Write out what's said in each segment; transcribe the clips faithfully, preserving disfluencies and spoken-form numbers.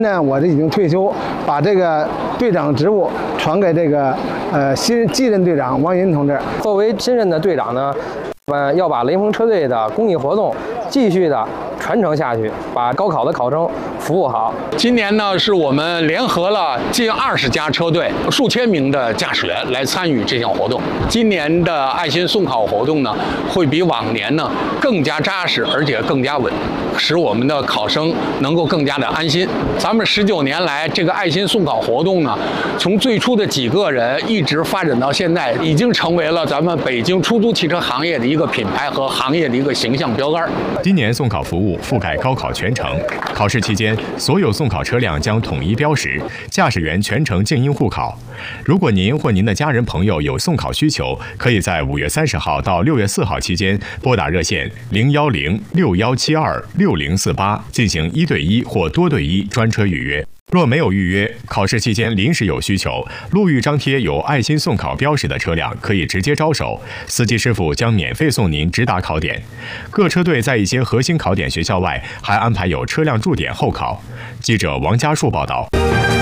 那我这已经退休，把这个队长职务传给这个呃新继任队长王云同志。作为新任的队长呢，呃，要把雷锋车队的公益活动继续的传承下去，把高考的考生服务好。 今年呢，是我们联合了近二十家车队、数千名的驾驶员来参与这项活动。今年的爱心送考活动呢，会比往年呢更加扎实，而且更加稳，使我们的考生能够更加的安心。咱们十九年来，这个爱心送考活动呢，从最初的几个人，一直发展到现在，已经成为了咱们北京出租汽车行业的一个品牌和行业的一个形象标杆。 今年送考服务覆盖高考全程，考试期间，所有送考车辆将统一标识，驾驶员全程静音护考。如果您或您的家人朋友有送考需求，可以在五月三十号到六月四号期间拨打热线零幺零六幺七二六零四八进行一对一或多对一专车预约。若没有预约，考试期间临时有需求，路遇张贴有爱心送考标识的车辆可以直接招手，司机师傅将免费送您直达考点。各车队在一些核心考点学校外，还安排有车辆驻点候考。记者王家树报道。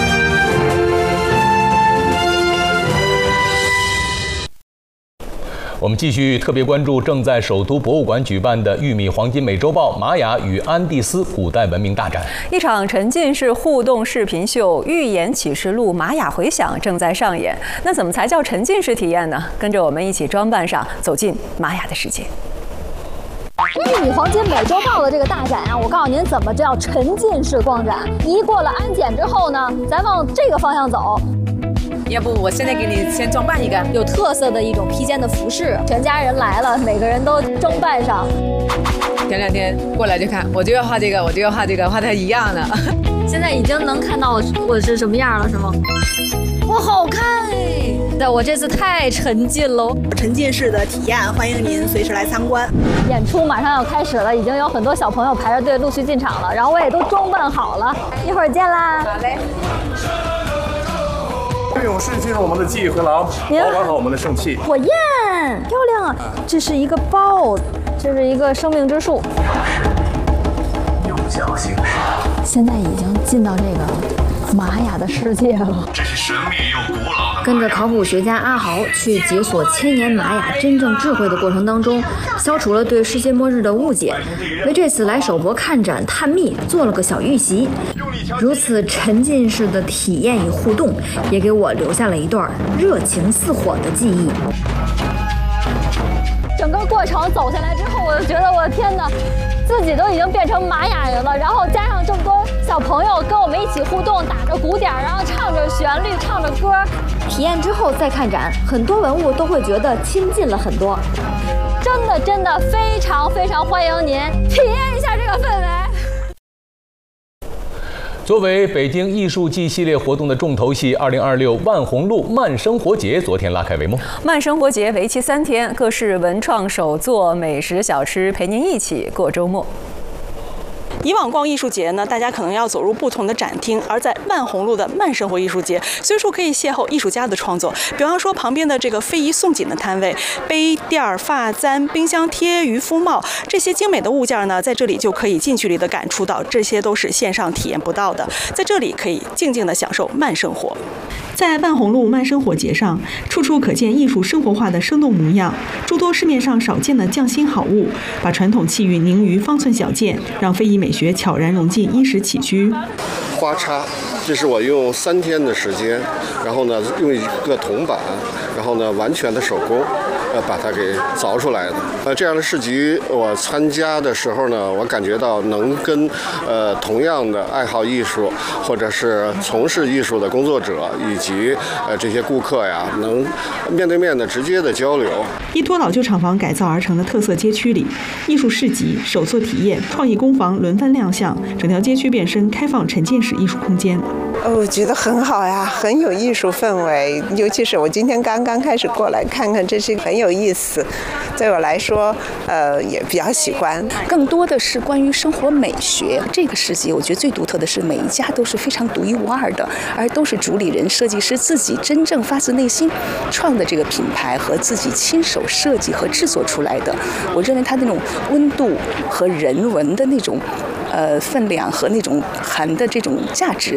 我们继续特别关注正在首都博物馆举办的玉米黄金美洲豹玛雅与安第斯古代文明大展。 一场沉浸式互动视频秀《预言启示录玛雅回响》正在上演。那怎么才叫沉浸式体验呢？跟着我们一起装扮上，走进玛雅的世界。 玉米黄金美洲豹的这个大展啊，我告诉您怎么叫沉浸式逛展。一过了安检之后呢，咱往这个方向走。 要不我现在给你先装扮一个有特色的一种披肩的服饰，全家人来了，每个人都装扮上。 前两天过来就看，我就要画这个，我就要画这个，画的一样的。 现在已经能看到我是什么样了，是吗？哇，好看哎！对，我这次太沉浸了， 沉浸式的体验，欢迎您随时来参观。 演出马上要开始了，已经有很多小朋友排着队陆续进场了，然后我也都装扮好了，一会儿见啦。 好嘞。 勇士进入我们的记忆回廊，保管好我们的圣器。 火焰，漂亮啊！这是一个豹子，这是一个生命之树。 有角星矢。 现在已经进到这个玛雅的世界了。 这是神秘又古老的。 跟着考古学家阿豪去解锁千年玛雅真正智慧的过程当中，消除了对世界末日的误解，为这次来首博看展探秘做了个小预习。如此沉浸式的体验与互动，也给我留下了一段热情似火的记忆。 整个过程走下来之后，我就觉得我的天哪，自己都已经变成玛雅人了，然后加上这么多小朋友跟我们一起互动，打着鼓点，然后唱着旋律，唱着歌。 体验之后再看展，很多文物都会觉得亲近了很多。 真的真的非常非常欢迎您体验一下这个氛围。 作为北京艺术季系列活动的重头戏，二零二六万红路慢生活节昨天拉开帷幕。 慢生活节为期三天，各式文创手作、美食小吃陪您一起过周末。 以往逛艺术节呢，大家可能要走入不同的展厅，而在慢红路的慢生活艺术节，随处可以邂逅艺术家的创作。比方说旁边的这个非遗送锦的摊位，杯垫、发簪、冰箱贴、渔夫帽，这些精美的物件呢，在这里就可以近距离的感触到，这些都是线上体验不到的。在这里可以静静的享受慢生活。在万红路慢生活节上，处处可见艺术生活化的生动模样，诸多市面上少见的匠心好物，把传统器皿凝于方寸小件，让非遗美学悄然融进衣食起居。 花叉，这是我用三天的时间，然后呢用一个铜板，然后呢完全的手工，呃把它给凿出来的。呃这样的市集我参加的时候呢，我感觉到能跟呃同样的爱好艺术或者是从事艺术的工作者以及呃这些顾客呀，能面对面的直接的交流。 依托老旧厂房改造而成的特色街区里，艺术市集、手作体验、创意工坊轮番亮相，整条街区变身开放沉浸式艺术空间。 我觉得很好呀，很有艺术氛围，尤其是我今天刚刚开始过来看看，这是很有意思。对我来说，呃，也比较喜欢。 更多的是关于生活美学。这个市集我觉得最独特的是，每一家都是非常独一无二的，而都是主理人、设计师自己真正发自内心创的这个品牌和自己亲手设计和制作出来的。我认为它那种温度和人文的那种呃分量和那种含的这种价值，